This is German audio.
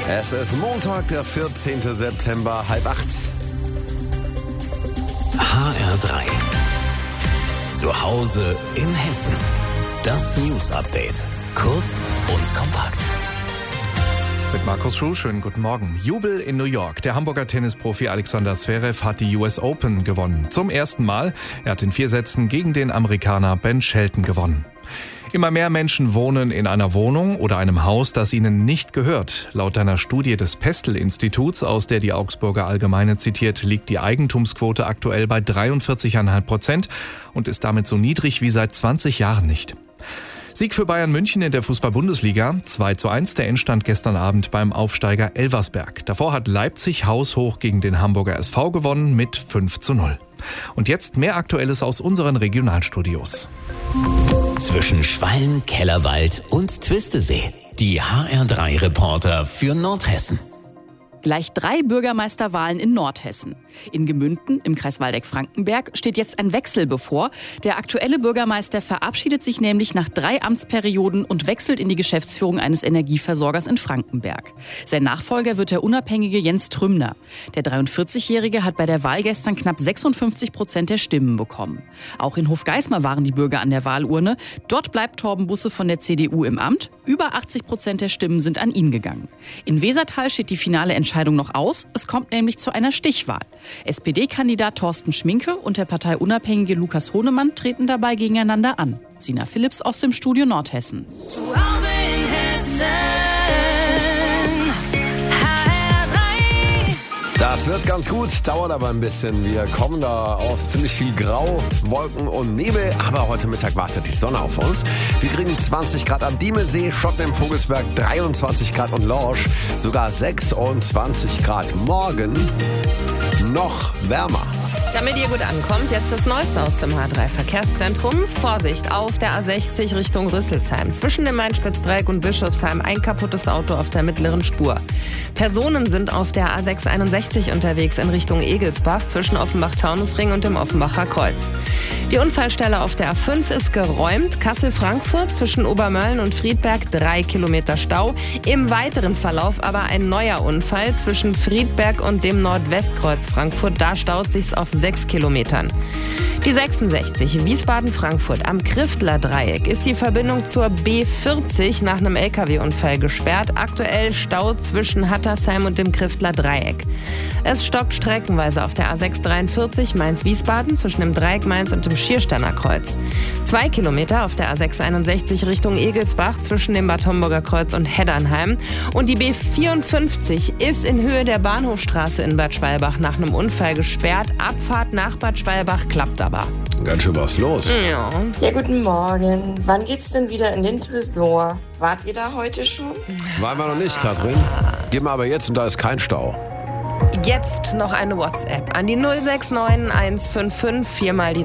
Es ist Montag, der 14. September, 7:30. HR3. Zu Hause in Hessen. Das News-Update. Kurz und kompakt. Mit Markus Schuh, schönen guten Morgen. Jubel in New York. Der Hamburger Tennisprofi Alexander Zverev hat die US Open gewonnen. Zum ersten Mal. Er hat in 4 Sätzen gegen den Amerikaner Ben Shelton gewonnen. Immer mehr Menschen wohnen in einer Wohnung oder einem Haus, das ihnen nicht gehört. Laut einer Studie des Pestel-Instituts, aus der die Augsburger Allgemeine zitiert, liegt die Eigentumsquote aktuell bei 43,5% und ist damit so niedrig wie seit 20 Jahren nicht. Sieg für Bayern München in der Fußball-Bundesliga. 2:1 der Endstand gestern Abend beim Aufsteiger Elversberg. Davor hat Leipzig haushoch gegen den Hamburger SV gewonnen mit 5:0. Und jetzt mehr Aktuelles aus unseren Regionalstudios. Zwischen Schwalm, Kellerwald und Twistesee. Die HR3-Reporter für Nordhessen. Gleich 3 Bürgermeisterwahlen in Nordhessen. In Gemünden im Kreis Waldeck-Frankenberg steht jetzt ein Wechsel bevor. Der aktuelle Bürgermeister verabschiedet sich nämlich nach 3 Amtsperioden und wechselt in die Geschäftsführung eines Energieversorgers in Frankenberg. Sein Nachfolger wird der unabhängige Jens Trümner. Der 43-Jährige hat bei der Wahl gestern knapp 56% der Stimmen bekommen. Auch in Hofgeismar waren die Bürger an der Wahlurne. Dort bleibt Torben Busse von der CDU im Amt. Über 80% der Stimmen sind an ihn gegangen. In Wesertal steht die finale Entscheidung noch aus. Es kommt nämlich zu einer Stichwahl. SPD-Kandidat Thorsten Schminke und der parteiunabhängige Lukas Hohnemann treten dabei gegeneinander an. Sina Philipps aus dem Studio Nordhessen. Zu Hause in Hessen. HR3. Das wird ganz gut, dauert aber ein bisschen. Wir kommen da aus ziemlich viel Grau, Wolken und Nebel. Aber heute Mittag wartet die Sonne auf uns. Wir kriegen 20 Grad am Diemelsee, Schotten im Vogelsberg, 23 Grad und Lorsch, sogar 26 Grad. Morgen noch wärmer. Damit ihr gut ankommt, jetzt das Neueste aus dem H3-Verkehrszentrum. Vorsicht, auf der A60 Richtung Rüsselsheim. Zwischen dem Main-Spitz-Dreieck und Bischofsheim ein kaputtes Auto auf der mittleren Spur. Personen sind auf der A661 unterwegs in Richtung Egelsbach zwischen Offenbach-Taunusring und dem Offenbacher Kreuz. Die Unfallstelle auf der A5 ist geräumt. Kassel-Frankfurt zwischen Obermölln und Friedberg 3 Kilometer Stau. Im weiteren Verlauf aber ein neuer Unfall zwischen Friedberg und dem Nordwestkreuz Frankfurt. Da staut sich's auf 6 Kilometern. Die 66 Wiesbaden-Frankfurt am Kriftler Dreieck ist die Verbindung zur B40 nach einem LKW-Unfall gesperrt. Aktuell Stau zwischen Hattersheim und dem Kriftler Dreieck. Es stockt streckenweise auf der A643 Mainz-Wiesbaden zwischen dem Dreieck Mainz und dem Schiersteiner Kreuz. 2 Kilometer auf der A661 Richtung Egelsbach zwischen dem Bad Homburger Kreuz und Heddernheim. Und die B54 ist in Höhe der Bahnhofstraße in Bad Schwalbach nach einem Unfall gesperrt. Abfahrt nach Bad Schwalbach klappt aber. Ganz schön was los. Ja, guten Morgen. Wann geht's denn wieder in den Tresor? Wart ihr da heute schon? Waren wir noch nicht, Katrin. Gehen wir aber jetzt und da ist kein Stau. Jetzt noch eine WhatsApp an die 069 155 4 mal die